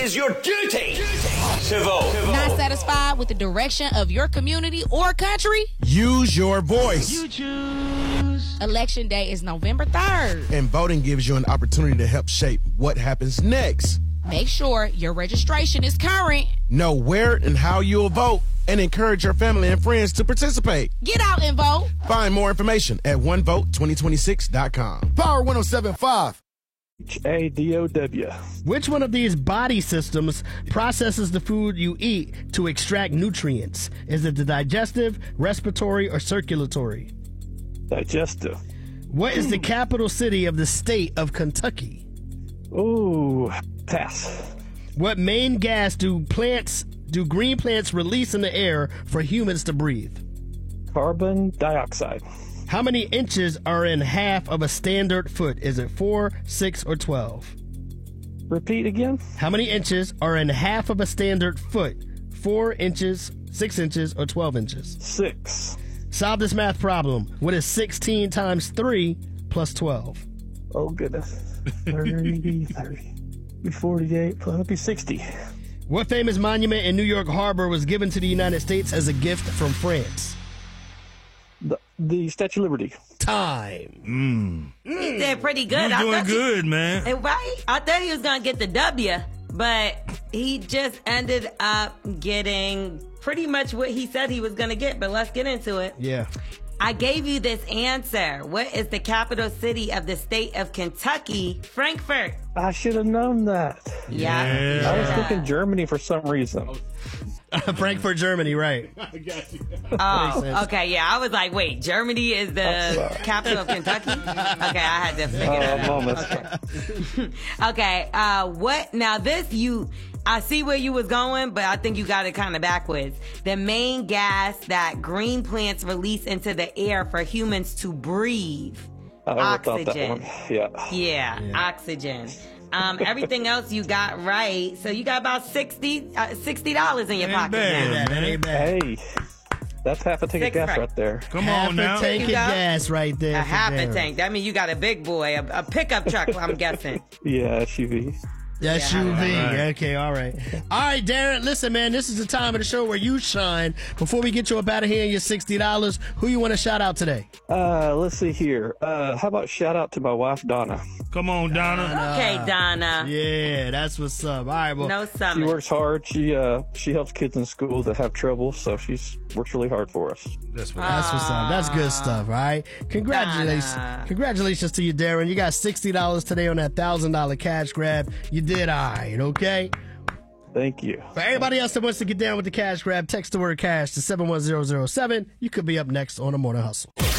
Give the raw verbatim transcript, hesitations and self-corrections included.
is your duty to vote. Not satisfied with the direction of your community or country? Use your voice. You choose. Election day is November third. And voting gives you an opportunity to help shape what happens next. Make sure your registration is current. Know where and how you'll vote, and encourage your family and friends to participate. Get out and vote. Find more information at one vote twenty twenty-six dot com. Power one oh seven point five. H A D O W. Which one of these body systems processes the food you eat to extract nutrients? Is it the digestive, respiratory, or circulatory? Digestive. What is the capital city of the state of Kentucky? Ooh, pass. What main gas do plants do green plants release in the air for humans to breathe? Carbon dioxide. How many inches are in half of a standard foot? Is it four, six, or twelve? Repeat again. How many inches are in half of a standard foot? Four inches, six inches, or twelve inches? Six. Solve this math problem. What is sixteen times three plus twelve? Oh, goodness. thirty, thirty. forty-eight, plus, that'd be sixty. What famous monument in New York Harbor was given to the United States as a gift from France? The, the Statue of Liberty. Time. He did pretty good. You're I doing thought good, he, man. Right? I thought he was going to get the W, but he just ended up getting pretty much what he said he was going to get, but let's get into it. Yeah. I gave you this answer. What is the capital city of the state of Kentucky? Frankfurt. I should have known that. Yeah. Yeah. I was thinking Germany for some reason. Frankfurt, Germany, right. Oh, okay, yeah. I was like, wait, Germany is the capital of Kentucky? Okay, I had to figure that Oh, out. moments. Okay, okay uh, what, now this you, I see where you was going, but I think you got it kind of backwards. The main gas that green plants release into the air for humans to breathe. I never thought that Oxygen. one. Yeah. Yeah, Yeah. oxygen. Um, everything else you got right. So you got about sixty uh, sixty dollars in your Ain't pocket bad. now. That ain't bad. Hey, that's half a tank Six of gas right. right there. Come Half on a now. tank of You got- gas right there. A for half a Darren. tank. That means you got a big boy, a, a pickup truck, I'm guessing. Yeah, S U V. S U V. Right. Okay, all right. All right, Darren, listen, man, this is the time of the show where you shine. Before we get you up out of here and your sixty dollars, who you want to shout out today? Uh, let's see here. Uh, how about shout out to my wife, Donna? Come on, Donna. Okay, Donna. Yeah, that's what's up. All right, well, No She summer. works hard. She uh she helps kids in school that have trouble, so she's works really hard for us. That's what that's what's up. That's good stuff, all right? Congratulations. Donna. Congratulations to you, Darren. You got sixty dollars today on that one thousand dollars cash grab. You did all right, okay? Thank you. For everybody else that wants to get down with the cash grab, text the word cash to seven one zero zero seven. You could be up next on the Morning Hustle.